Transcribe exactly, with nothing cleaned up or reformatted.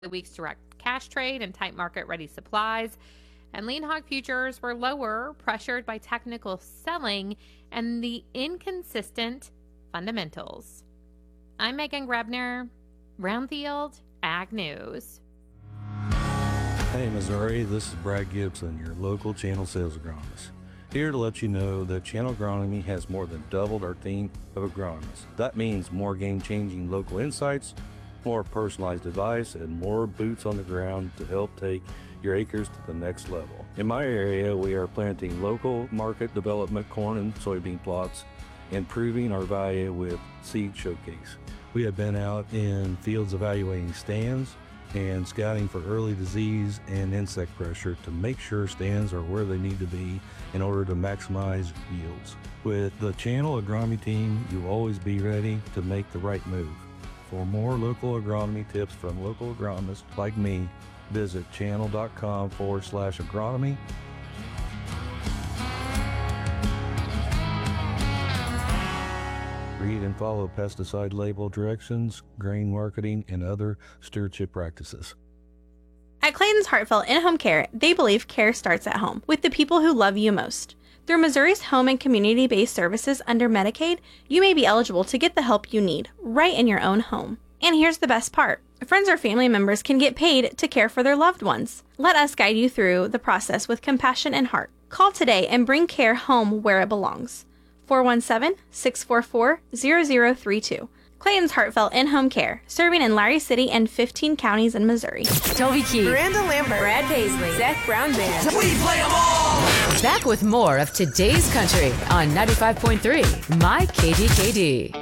the week's direct cash trade and tight market ready supplies. And lean hog futures were lower, pressured by technical selling and the inconsistent fundamentals. I'm Megan Grebner, Brownfield Ag News. Hey Missouri, this is Brad Gibson, your local channel sales agronomist. Here to let you know that Channel Agronomy has more than doubled our team of agronomists. That means more game-changing local insights, more personalized advice, and more boots on the ground to help take your acres to the next level. In my area, we are planting local market development corn and soybean plots, improving our value with Seed Showcase. We have been out in fields evaluating stands and scouting for early disease and insect pressure to make sure stands are where they need to be in order to maximize yields. With the Channel Agronomy team, you'll always be ready to make the right move. For more local agronomy tips from local agronomists like me, visit channel.com forward slash agronomy. Read and follow pesticide label directions, grain marketing, and other stewardship practices. At Clayton's Heartfelt In-Home Care, they believe care starts at home, with the people who love you most. Through Missouri's home and community-based services under Medicaid, you may be eligible to get the help you need, right in your own home. And here's the best part. Friends or family members can get paid to care for their loved ones. Let us guide you through the process with compassion and heart. Call today and bring care home where it belongs. four one seven, six four four, zero zero three two. Clayton's Heartfelt In-Home Care, serving in Larry City and fifteen counties in Missouri. Toby Keith, Miranda Lambert, Brad Paisley, Zach Brown Band. We play them all! Back with more of today's country on ninety-five point three, My K D K D.